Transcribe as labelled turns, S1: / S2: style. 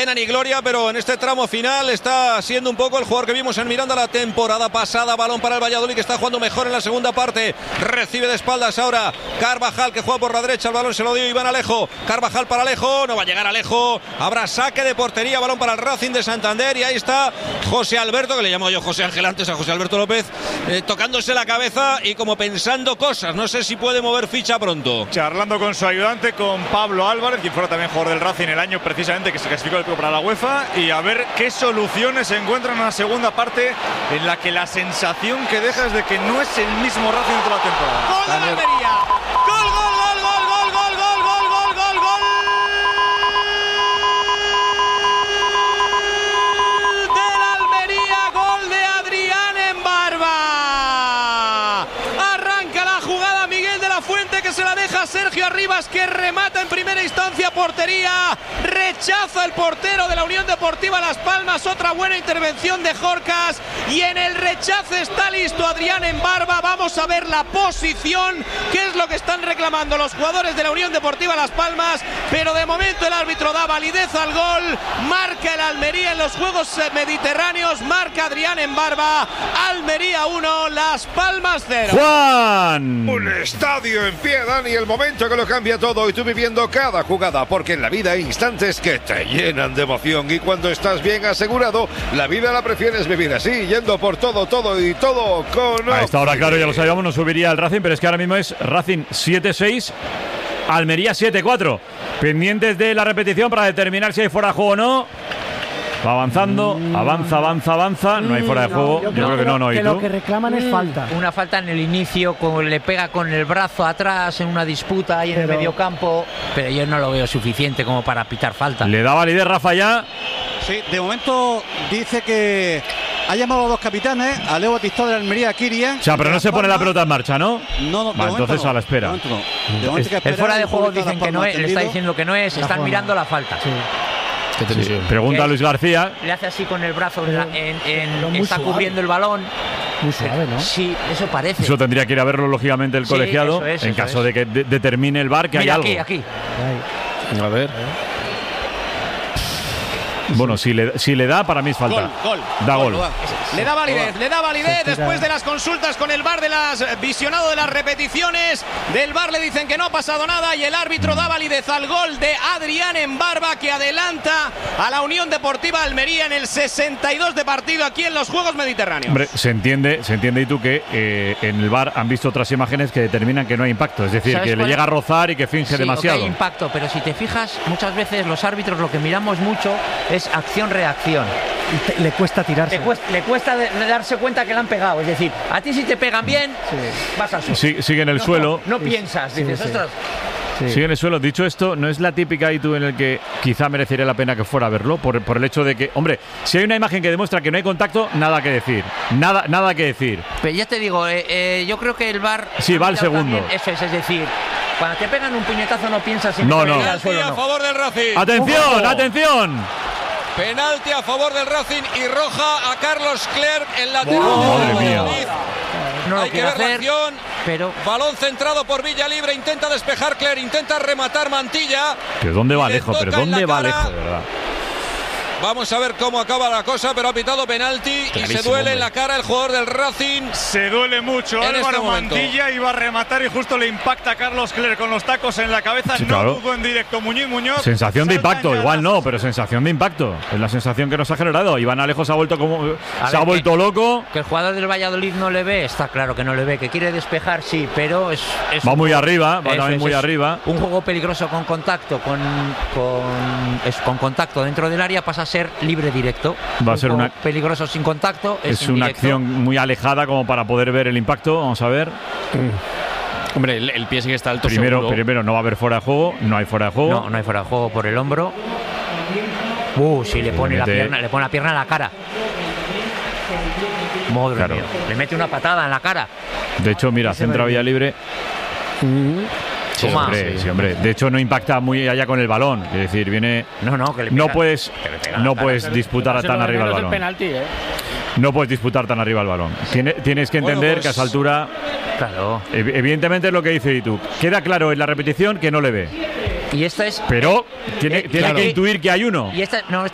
S1: pena ni gloria, pero en este tramo final está siendo un poco el jugador que vimos en Miranda la temporada pasada. Balón para el Valladolid, que está jugando mejor en la segunda parte. Recibe de espaldas ahora Carvajal, que juega por la derecha. El balón se lo dio Iván Alejo. Carvajal para Alejo, no va a llegar Alejo. Habrá saque de portería, balón para el Racing de Santander. Y ahí está José Alberto, que le llamo yo José Ángel antes a José Alberto López, tocándose la cabeza y como pensando cosas. No sé si puede mover ficha pronto.
S2: Charlando con su ayudante, con Pablo Álvarez, quien fuera también jugador del Racing el año precisamente que se clasificó el club para la UEFA, y a ver qué soluciones se encuentran en la segunda parte, en la que la sensación que deja es de que no es el mismo Racing de toda la temporada.
S1: ¡Gol de la Almería! ¡Gol, gol, gol, gol, gol, gol, gol, gol, gol, gol, gol! ¡De la Almería! ¡Gol de Adrián en Barba! Arranca la jugada Miguel de la Fuente, que se la deja a Sergio Arribas, que remata en primera instancia portería. Rechaza el portero de la Unión Deportiva Las Palmas. Otra buena intervención de Jorcas. Y en el rechace está listo Adrián en Barba. Vamos a ver la posición, que es lo que están reclamando los jugadores de la Unión Deportiva Las Palmas. Pero de momento el árbitro da validez al gol. Marca el Almería en los Juegos Mediterráneos. Marca Adrián en Barba. Almería 1, Las Palmas 0.
S3: ¡Juan!
S4: Un estadio en pie, Dani, el momento que lo cambia todo, y tú viviendo cada jugada, porque en la vida hay instantes que te llenan de emoción, y cuando estás bien asegurado, la vida la prefieres vivir así, yendo por todo y todo con...
S3: A esta hora, claro, ya lo sabíamos, no subiría el Racing, pero es que ahora mismo es Racing 7-6, Almería 7-4. Pendientes de la repetición para determinar si hay fuera de juego o no. Va avanzando, avanza. No hay fuera de juego. Yo creo que no. ¿Y
S5: que
S3: tú?
S5: lo que reclaman es falta.
S6: Una falta en el inicio, le pega con el brazo atrás en una disputa ahí en el mediocampo. Pero yo no lo veo suficiente como para pitar falta.
S3: ¿Le da validez Rafa ya?
S7: Sí, de momento dice que ha llamado a los dos capitanes, a Leo Batistao de la Almería, a Kirian.
S3: O sea, pero no se pone la pelota en marcha, ¿no?
S7: No,
S3: Va, entonces
S7: no.
S3: a la espera.
S7: De momento que
S6: El fuera de juego
S7: público
S6: dicen que no es, le está diciendo que no es, están mirando la falta.
S5: Sí.
S3: Sí. Pregunta a Luis García.
S6: Le hace así con el brazo,
S5: pero
S6: está
S5: suave.
S6: cubriendo el balón.
S5: Muy suave, ¿no?
S6: Sí, eso parece.
S3: Eso tendría que ir a verlo lógicamente el colegiado,
S6: eso
S3: en caso de que determine el VAR que
S6: Mira,
S3: hay algo.
S6: aquí.
S8: A ver.
S3: Bueno, si le da, para mí es falta.
S1: Gol.
S3: Da gol.
S1: Le da validez después de las consultas con el VAR, visionado de las repeticiones del VAR. Le dicen que no ha pasado nada y el árbitro da validez al gol de Adrián en Barba, que adelanta a la Unión Deportiva Almería en el 62 de partido aquí en los Juegos Mediterráneos.
S3: Hombre, se entiende y tú que en el VAR han visto otras imágenes que determinan que no hay impacto, es decir, que le llega a rozar y que finge demasiado.
S6: Hay impacto, pero si te fijas, muchas veces los árbitros lo que miramos mucho es acción-reacción.
S5: Le cuesta tirarse.
S6: Le cuesta darse cuenta que le han pegado. Es decir, a ti si te pegan bien, vas al suelo.
S3: Sigue en el suelo.
S6: No piensas, dices, ostras.
S5: Sí.
S3: Sigue en el suelo. Dicho esto, no es la típica en el que quizá merecería la pena que fuera a verlo, por el hecho de que, hombre, si hay una imagen que demuestra que no hay contacto, nada que decir. Nada que decir.
S6: Pero ya te digo, yo creo que el VAR...
S3: Sí, va al segundo.
S6: Eso es decir, cuando te pegan un puñetazo no piensas en
S3: No.
S6: al suelo,
S1: a favor del Racing.
S3: ¡Atención!
S1: Penalti a favor del Racing y roja a Carlos Clerc, el lateral.
S3: Madre mía.
S6: No
S1: Hay que ver la acción.
S6: Pero
S1: balón centrado por Villalibre, intenta despejar Clerc, intenta rematar Mantilla.
S3: ¿Pero dónde va
S1: Le
S3: Alejo?
S1: toca
S3: ¿Pero
S1: en la
S3: dónde va
S1: cara.
S3: Alejo, de verdad?
S1: Vamos a ver cómo acaba la cosa, pero ha pitado penalti y se duele en la cara el jugador del Racing.
S2: Se duele mucho.
S1: En
S2: Álvaro
S1: este momento.
S2: Mantilla iba a rematar y justo le impacta a Carlos Clerc con los tacos en la cabeza.
S3: Sí,
S2: no
S3: claro.
S2: pudo en directo Muñoz.
S3: Sensación de
S2: Saltan
S3: impacto,
S2: ya
S3: igual
S2: las-
S3: no, pero sensación de impacto. Es la sensación que nos ha generado. Iván Alejo se ha vuelto loco.
S6: que el jugador del Valladolid no le ve, está claro que no le ve, que quiere despejar, sí, pero es
S3: Va
S6: un
S3: muy
S6: juego-
S3: arriba, va
S6: eso
S3: también
S6: es,
S3: muy
S6: es
S3: arriba.
S6: Un juego peligroso con contacto, con contacto dentro del área pasa a ser libre directo.
S3: Va a
S6: Un
S3: ser
S6: juego
S3: una-
S6: peligroso sin contacto.
S3: Es una
S6: indirecto.
S3: acción muy alejada como para poder ver el impacto. Vamos a ver.
S8: Hombre, el pie sí que está alto.
S3: Primero
S8: seguro.
S3: no va a haber fuera de juego. No hay fuera de juego.
S6: No hay fuera de juego por el hombro. Sí, le pone la pierna en la cara. Madre
S3: Claro.
S6: mía, le mete una patada en la cara.
S3: De hecho, mira, centra vía libre. Sí,
S6: Toma.
S3: hombre. De hecho, no impacta muy allá con el balón. Es decir, viene.
S6: Que le
S3: No
S6: pega-
S3: puedes
S6: que le pega en la cara.
S3: disputar tan arriba el balón. No puedes disputar tan arriba el balón. Tienes que entender que a esa altura.
S6: Claro.
S3: Evidentemente es lo que dice Itu. Queda claro en la repetición que no le ve.
S6: Y esta es.
S3: Pero tiene
S6: claro.
S3: que intuir que hay uno.
S6: Y esta